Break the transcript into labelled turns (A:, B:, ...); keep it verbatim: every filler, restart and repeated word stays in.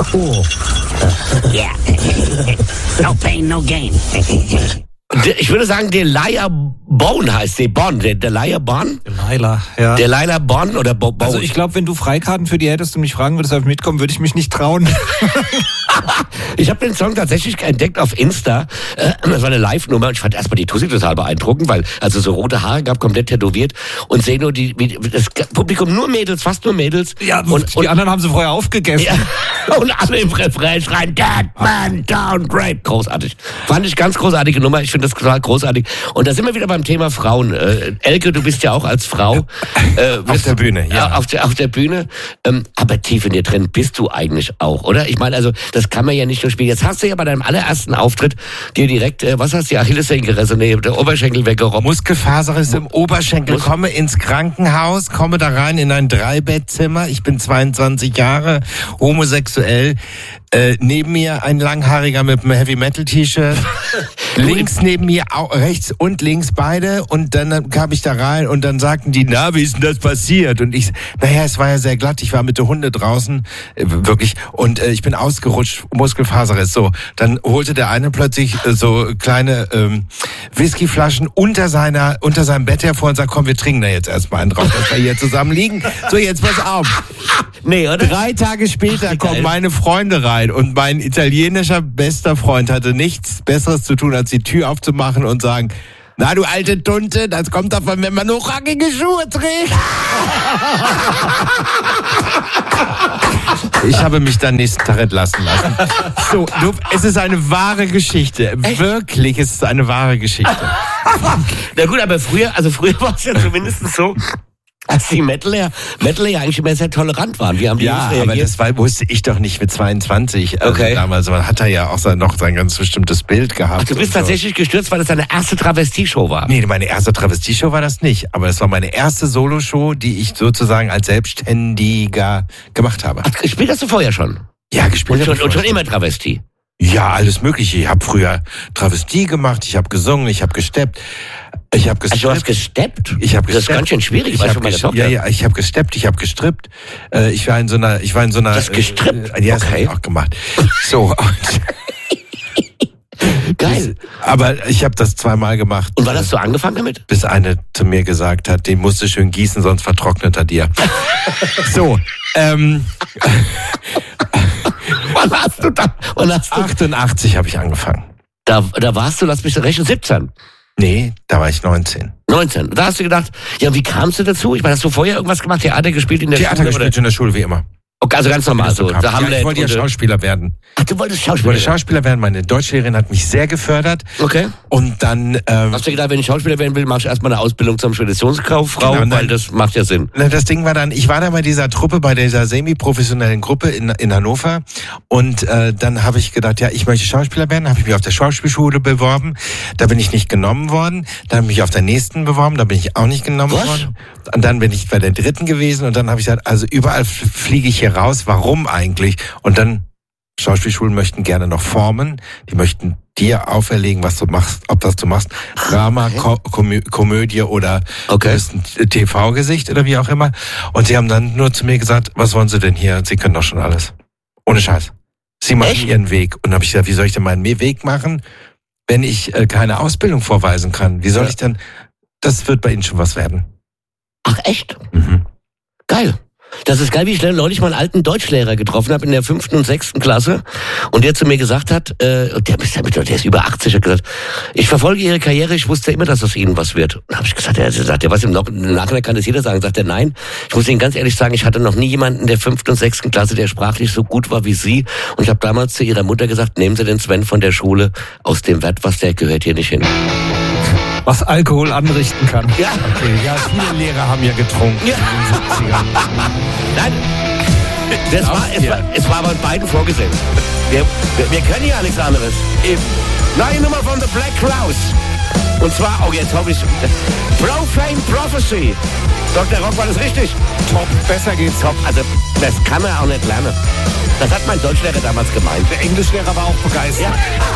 A: cool. Yeah. No pain, no gain.
B: Ich würde sagen, Delilah Bone heißt sie. Bon, Delilah Bon?
C: Delilah, ja.
B: Delilah Bon oder Bo Bone?
C: Also ich glaube, wenn du Freikarten für die hättest und mich fragen würdest, ob ich mitkommen, würde ich mich nicht trauen.
B: Ich habe den Song tatsächlich entdeckt auf Insta. Das war eine Live-Nummer und ich fand erstmal die Tussi total beeindruckend, weil also so rote Haare gab, komplett tätowiert und sehe nur die, das Publikum nur Mädels, fast nur Mädels.
C: Ja, und die und, anderen haben sie vorher aufgegessen.
B: Ja, und alle im Refrain schreien, Dead Man Down, great. Großartig. Fand ich ganz großartige Nummer. Ich finde das total großartig. Und da sind wir wieder beim Thema Frauen. Äh, Elke, du bist ja auch als Frau äh,
D: auf der Bühne, ja.
B: Auf der, auf der Bühne. Ähm, aber tief in dir drin bist du eigentlich auch, oder? Ich meine, also das kann man ja nicht nur spielen. Jetzt hast du ja bei deinem allerersten Auftritt dir direkt, äh, was hast du, die Achillessehne gerissen, nee, der Oberschenkel weggerobbt.
D: Muskelfaserriss im Oberschenkel. Mus komme ins Krankenhaus, komme da rein in ein Dreibettzimmer. Ich bin zweiundzwanzig Jahre, homosexuell. Äh, neben mir ein Langhaariger mit einem Heavy-Metal-T-Shirt. Links neben mir, auch, rechts und links beide. Und dann kam ich da rein und dann sagten die, na, wie ist denn das passiert? Und ich, naja, es war ja sehr glatt. Ich war mit der Hunde draußen, äh, wirklich. Und äh, ich bin ausgerutscht, Muskelfaserriss. So, dann holte der eine plötzlich äh, so kleine ähm, Whiskyflaschen unter seiner, unter seinem Bett hervor und sagt, komm, wir trinken da jetzt erstmal einen drauf, dass wir hier zusammen liegen. So, jetzt pass auf.
B: Nee, oder?
D: Drei Tage später kommen meine Freunde rein. Und mein italienischer bester Freund hatte nichts Besseres zu tun, als die Tür aufzumachen und sagen, na du alte Tunte, das kommt davon, wenn man hochhackige Schuhe trägt. Ich habe mich dann nächsten Tag entlassen lassen. So, du, es ist eine wahre Geschichte. Echt? Wirklich, es ist eine wahre Geschichte.
B: Na gut, aber früher, also früher war es ja zumindest so, als die Metaler, Metaler ja eigentlich immer sehr tolerant waren. Wie haben die
D: ja, aber das war, wusste ich doch nicht mit zweiundzwanzig. Also
B: okay.
D: Damals man hat er ja auch noch sein ganz bestimmtes Bild gehabt.
B: Ach, du bist
D: so.
B: tatsächlich gestürzt, weil das deine erste Travestie-Show war?
D: Nee, meine erste Travestie-Show war das nicht. Aber es war meine erste Solo-Show, die ich sozusagen als Selbstständiger gemacht habe.
B: Ach, gespielt hast du vorher schon?
D: Ja, gespielt.
B: Und schon, und schon immer Travestie?
D: Ja, alles Mögliche. Ich habe früher Travestie gemacht, ich habe gesungen, ich habe gesteppt. Ich habe gestrippt.
B: Also du hast gesteppt?
D: Ich habe gesteppt.
B: Das ist ganz schön schwierig,
D: ich
B: weißt
D: du,
B: meine
D: Tochter. Ja, ja, ich habe gesteppt, ich habe gestrippt. Äh, ich war in so einer, ich war in so einer.
B: Das gestrippt?
D: Äh, ja, das
B: okay.
D: habe ich auch gemacht. So.
B: Geil.
D: Aber ich habe das zweimal gemacht.
B: Und wann hast du angefangen damit?
D: Bis eine zu mir gesagt hat, den musst du schön gießen, sonst vertrocknet er dir. So. Ähm.
B: Wann hast du da? Wann hast du?
D: achtundachtzig habe ich angefangen.
B: Da, da warst du, lass mich rechnen, siebzehn.
D: Nee, da war ich neunzehn.
B: neunzehn. Da hast du gedacht, ja, wie kamst du dazu? Ich meine, hast du vorher irgendwas gemacht? Theater gespielt in der
D: Theater
B: Schule?
D: Theater gespielt
B: oder?
D: in der Schule, wie immer.
B: Okay, also ganz normal so. Da haben
D: ja, ich wollte ja Schauspieler werden.
B: Ach, du wolltest Schauspieler
D: werden? Ich wollte Schauspieler werden. Meine Deutschlehrerin hat mich sehr gefördert.
B: Okay.
D: Und dann... Ähm,
B: hast du gedacht, wenn ich Schauspieler werden will, mach ich erstmal eine Ausbildung zum Speditionskauffrau, genau, weil das macht ja Sinn.
D: Das Ding war dann, ich war da bei dieser Truppe, bei dieser semi-professionellen Gruppe in, in Hannover. Und äh, dann habe ich gedacht, ja, ich möchte Schauspieler werden. Habe ich mich auf der Schauspielschule beworben. Da bin ich nicht genommen worden. Dann habe ich mich auf der nächsten beworben. Da bin ich auch nicht genommen
B: Was?
D: worden. Und dann bin ich bei der dritten gewesen. Und dann habe ich gesagt, also überall fliege ich hier raus. Warum eigentlich? Und dann, Schauspielschulen möchten gerne noch formen. Die möchten dir auferlegen, was du machst, ob was du machst. Drama, Ko Komö Komödie oder
B: okay.
D: ein T V-Gesicht oder wie auch immer. Und sie haben dann nur zu mir gesagt, was wollen sie denn hier? Sie können doch schon alles. Ohne Scheiß. Sie machen
B: Echt?
D: ihren Weg. Und dann habe ich gesagt, wie soll ich denn meinen Weg machen, wenn ich äh, keine Ausbildung vorweisen kann? Wie soll ja. ich denn, das wird bei Ihnen schon was werden.
B: Ach, echt?
D: Mhm.
B: Geil. Das ist geil, wie ich neulich mal einen alten Deutschlehrer getroffen habe in der fünften und sechsten Klasse und der zu mir gesagt hat, äh, der, ist, der ist über achtzig, hat gesagt, ich verfolge Ihre Karriere, ich wusste immer, dass aus Ihnen was wird. Und habe ich gesagt, er sagt, der was im Nachhinein kann das jeder sagen. Sagt er, nein, ich muss Ihnen ganz ehrlich sagen, ich hatte noch nie jemanden in der fünften und sechsten Klasse, der sprachlich so gut war wie Sie. Und ich habe damals zu Ihrer Mutter gesagt, nehmen Sie den Sven von der Schule, aus dem Wert, was der gehört hier nicht hin.
C: Was Alkohol anrichten kann.
B: Ja.
D: Okay, ja, viele Lehrer haben ja getrunken
B: Ja.
D: in den siebzigern.
B: Nein, das war, es, war, es war aber beiden vorgesehen. Wir, wir, wir können ja nichts anderes. Eben. Neue Nummer von The Black Crowes. Und zwar, oh jetzt hoffe ich, Profane Prophecy. Doktor Rock, war das richtig?
D: Top, besser geht's.
B: Top, also das kann man auch nicht lernen. Das hat mein Deutschlehrer damals gemeint.
D: Der Englischlehrer war auch begeistert.
B: Ja.